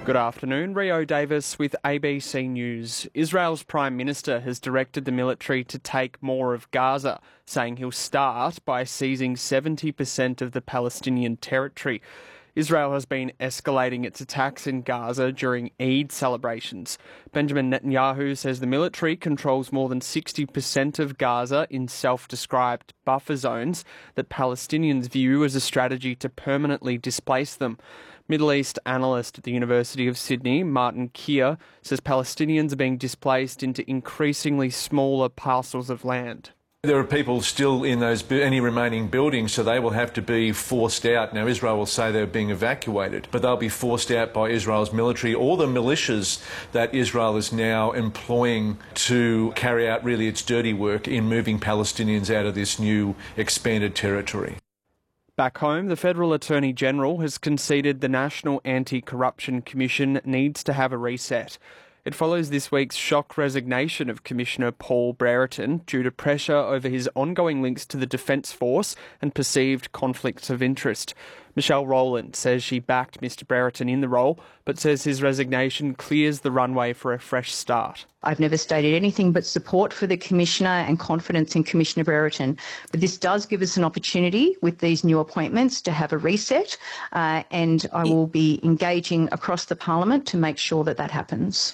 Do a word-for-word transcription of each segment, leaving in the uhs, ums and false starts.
Good afternoon, Rio Davis with A B C News. Israel's Prime Minister has directed the military to take more of Gaza, saying he'll start by seizing seventy percent of the Palestinian territory. Israel has been escalating its attacks in Gaza during Eid celebrations. Benjamin Netanyahu says the military controls more than sixty percent of Gaza in self-described buffer zones that Palestinians view as a strategy to permanently displace them. Middle East analyst at the University of Sydney, Martin Keir, says Palestinians are being displaced into increasingly smaller parcels of land. There are people still in those any remaining buildings, so they will have to be forced out. Now, Israel will say they're being evacuated, but they'll be forced out by Israel's military or the militias that Israel is now employing to carry out really its dirty work in moving Palestinians out of this new expanded territory. Back home, the Federal Attorney General has conceded the National Anti-Corruption Commission needs to have a reset. It follows this week's shock resignation of Commissioner Paul Brereton due to pressure over his ongoing links to the Defence Force and perceived conflicts of interest. Michelle Rowland says she backed Mister Brereton in the role, but says his resignation clears the runway for a fresh start. I've never stated anything but support for the Commissioner and confidence in Commissioner Brereton. But this does give us an opportunity with these new appointments to have a reset, uh, and I will be engaging across the Parliament to make sure that that happens.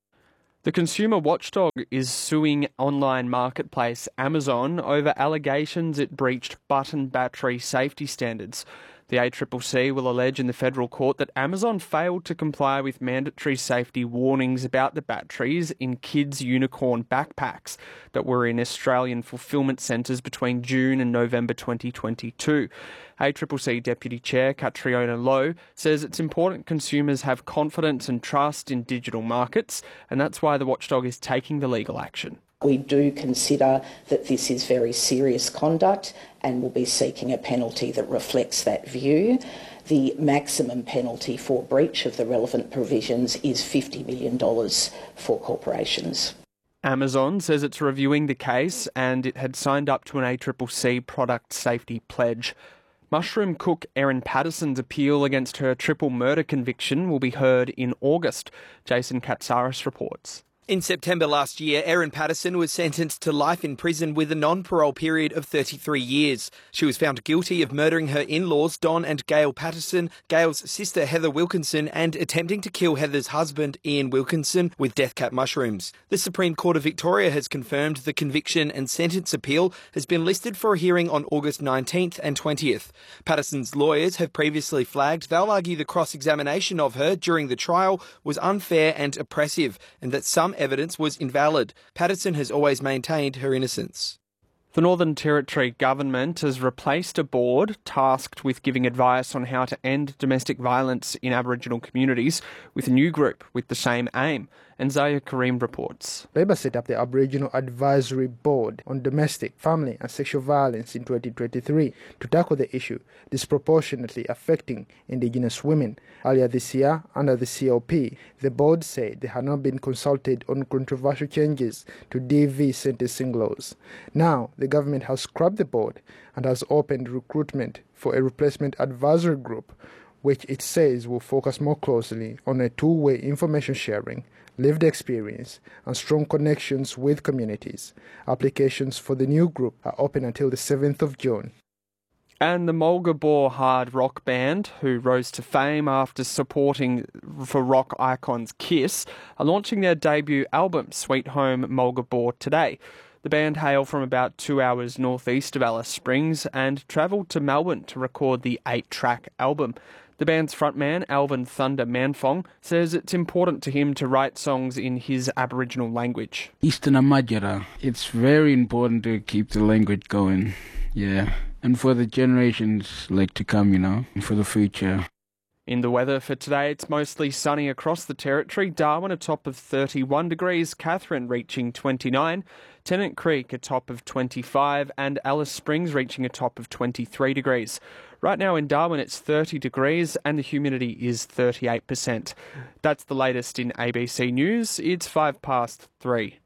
The consumer watchdog is suing online marketplace Amazon over allegations it breached button battery safety standards. The A C C C will allege in the federal court that Amazon failed to comply with mandatory safety warnings about the batteries in kids' unicorn backpacks that were in Australian fulfilment centres between June and November twenty twenty-two. A C C C Deputy Chair Catriona Lowe says it's important consumers have confidence and trust in digital markets, and that's why the watchdog is taking the legal action. We do consider that this is very serious conduct and will be seeking a penalty that reflects that view. The maximum penalty for breach of the relevant provisions is fifty million dollars for corporations. Amazon says it's reviewing the case and it had signed up to an A C C C product safety pledge. Mushroom cook Erin Patterson's appeal against her triple murder conviction will be heard in August. Jason Katsaris reports. In September last year, Erin Patterson was sentenced to life in prison with a non-parole period of thirty-three years. She was found guilty of murdering her in-laws, Don and Gail Patterson, Gail's sister Heather Wilkinson, and attempting to kill Heather's husband, Ian Wilkinson, with death cap mushrooms. The Supreme Court of Victoria has confirmed the conviction and sentence appeal has been listed for a hearing on August nineteenth and twentieth. Patterson's lawyers have previously flagged they'll argue the cross-examination of her during the trial was unfair and oppressive, and that some evidence was invalid. Patterson has always maintained her innocence. The Northern Territory government has replaced a board tasked with giving advice on how to end domestic violence in Aboriginal communities with a new group with the same aim. And Zaya Karim reports. Labor set up the Aboriginal Advisory Board on Domestic, Family and Sexual Violence in twenty twenty-three to tackle the issue disproportionately affecting Indigenous women. Earlier this year, under the C L P, the board said they had not been consulted on controversial changes to D V sentencing laws. Now, the government has scrubbed the board and has opened recruitment for a replacement advisory group, which it says will focus more closely on a two-way information sharing, lived experience, and strong connections with communities. Applications for the new group are open until the seventh of June. And the Mulgabor hard rock band, who rose to fame after supporting for rock icons Kiss, are launching their debut album, Sweet Home Mulgabor, today. The band hail from about two hours northeast of Alice Springs and travelled to Melbourne to record the eight-track album. The band's frontman, Alvin Thunder Manfong, says it's important to him to write songs in his Aboriginal language. Eastern Amajara. It's very important to keep the language going, yeah. And for the generations like to come, you know, and for the future. In the weather for today, it's mostly sunny across the territory. Darwin a top of thirty-one degrees, Katherine reaching twenty-nine, Tennant Creek a top of twenty-five, and Alice Springs reaching a top of twenty-three degrees. Right now in Darwin, it's thirty degrees and the humidity is thirty-eight percent. That's the latest in A B C News. It's five past three.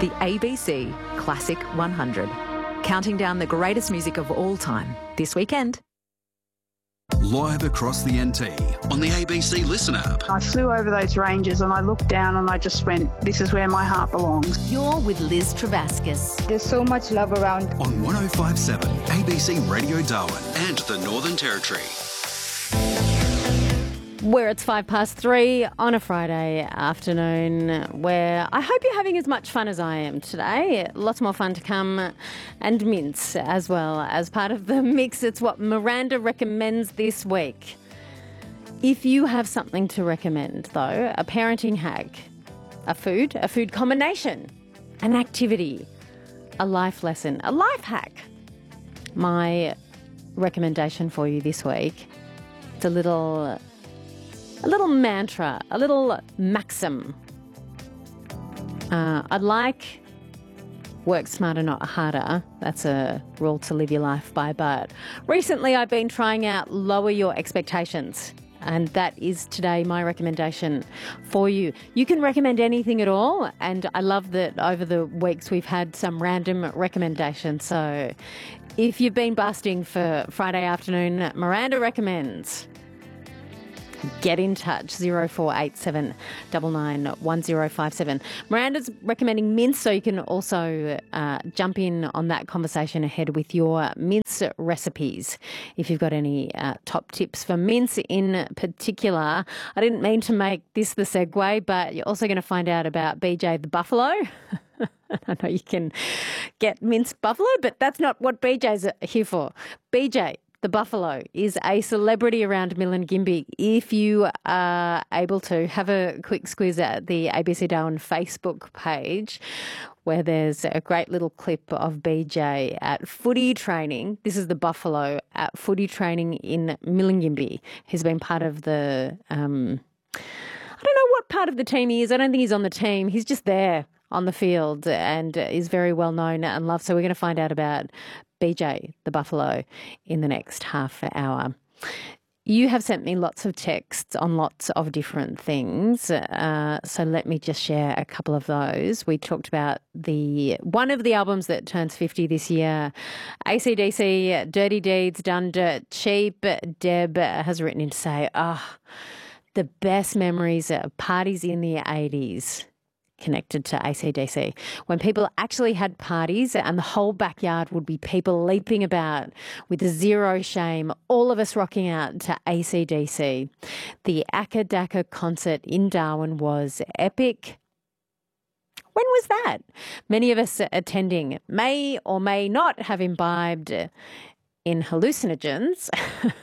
The A B C Classic one hundred. Counting down the greatest music of all time this weekend. Live across the N T on the A B C Listen app. I flew over those ranges and I looked down and I just went, this is where my heart belongs. You're with Liz Travascus. There's so much love around. On one oh five point seven A B C Radio Darwin and the Northern Territory. Where it's five past three on a Friday afternoon, where I hope you're having as much fun as I am today. Lots more fun to come, and mince as well as part of the mix. It's what Miranda recommends this week. If you have something to recommend, though, a parenting hack, a food, a food combination, an activity, a life lesson, a life hack, my recommendation for you this week, it's a little... A little mantra, a little maxim. Uh, I'd like work smarter, not harder. That's a rule to live your life by. But recently I've been trying out lower your expectations. And that is today my recommendation for you. You can recommend anything at all. And I love that over the weeks we've had some random recommendations. So if you've been busting for Friday afternoon, Miranda recommends... Get in touch, zero four eight seven nine nine one zero five seven. Miranda's recommending mince, so you can also uh, jump in on that conversation ahead with your mince recipes. If you've got any uh, top tips for mince in particular. I didn't mean to make this the segue, but you're also going to find out about B J the Buffalo. I know you can get minced buffalo, but that's not what B J's here for. B J the Buffalo is a celebrity around Milingimbi. If you are able to, have a quick squeeze at the A B C Darwin Facebook page, where there's a great little clip of B J at footy training. This is the Buffalo at footy training in Milingimbi. He's been part of the... Um, I don't know what part of the team he is. I don't think he's on the team. He's just there on the field and is very well known and loved. So we're going to find out about B J the Buffalo in the next half hour. You have sent me lots of texts on lots of different things, uh, so let me just share a couple of those. We talked about the one of the albums that turns fifty this year, A C D C, Dirty Deeds, Done Dirt Cheap. Deb has written in to say, ah, oh, the best memories of parties in the eighties. Connected to A C D C, when people actually had parties and the whole backyard would be people leaping about with zero shame, all of us rocking out to A C D C. The Acca Dacca concert in Darwin was epic. When was that? Many of us attending may or may not have imbibed in hallucinogens.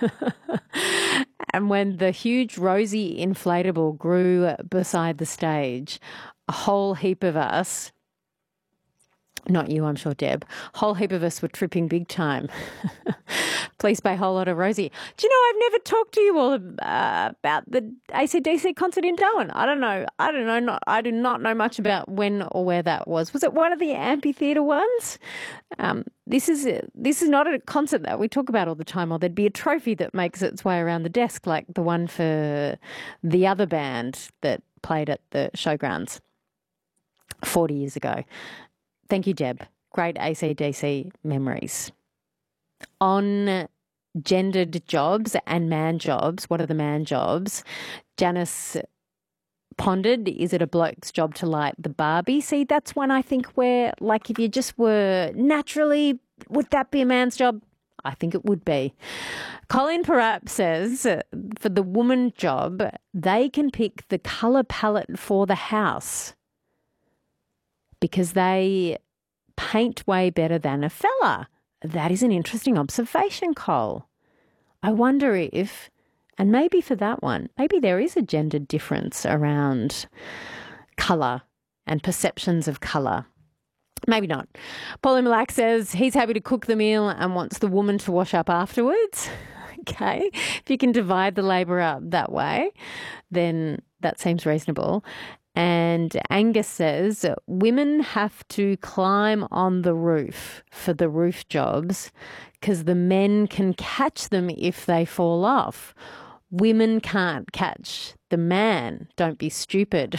And when the huge rosy inflatable grew beside the stage, a whole heap of us, not you, I'm sure, Deb, a whole heap of us were tripping big time. Please pay a whole lot of Rosie. Do you know, I've never talked to you all uh, about the A C D C concert in Darwin. I don't know. I don't know. Not, I do not know much about when or where that was. Was it one of the amphitheatre ones? Um, this is this is not a concert that we talk about all the time, or there'd be a trophy that makes its way around the desk, like the one for the other band that played at the showgrounds forty years ago. Thank you, Deb. Great A C D C memories. On gendered jobs and man jobs, what are the man jobs? Janice pondered, is it a bloke's job to light the Barbie? See, that's one I think where, like, if you just were naturally, would that be a man's job? I think it would be. Colin Perrap says for the woman job, they can pick the colour palette for the house because they paint way better than a fella. That is an interesting observation, Cole. I wonder if, and maybe for that one, maybe there is a gender difference around colour and perceptions of colour. Maybe not. Pauline Malack says he's happy to cook the meal and wants the woman to wash up afterwards. Okay. If you can divide the labour up that way, then that seems reasonable. And Angus says women have to climb on the roof for the roof jobs because the men can catch them if they fall off. Women can't catch the man. Don't be stupid.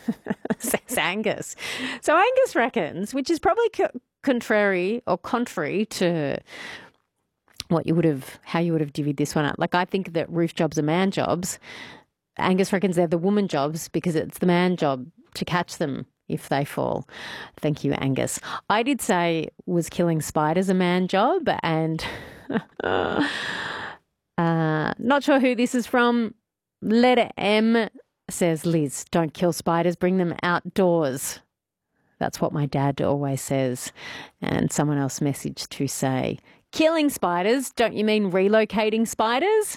says Angus. So Angus reckons, which is probably co- contrary or contrary to what you would have, how you would have divvied this one up. Like, I think that roof jobs are man jobs. Angus reckons they're the woman jobs because it's the man job to catch them if they fall. Thank you, Angus. I did say was killing spiders a man job, and uh, not sure who this is from. Letter M says, Liz, don't kill spiders, bring them outdoors. That's what my dad always says. And someone else messaged to say, killing spiders, don't you mean relocating spiders?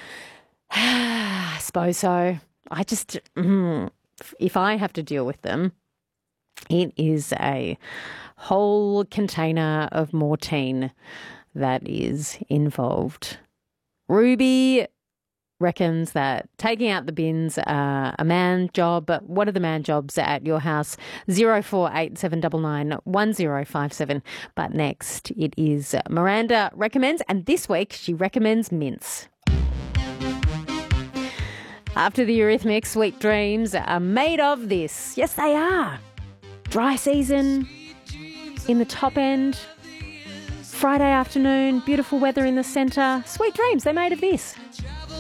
I suppose so. I just, mm, if I have to deal with them, it is a whole container of Mortein that is involved. Ruby reckons that taking out the bins are a man job. But what are the man jobs at your house? zero four eight seven nine nine one zero five seven. But next it is Miranda recommends, and this week she recommends mince. After the Eurythmics, Sweet Dreams are made of this. Yes, they are. Dry season in the top end. Friday afternoon, beautiful weather in the centre. Sweet Dreams, they're made of this.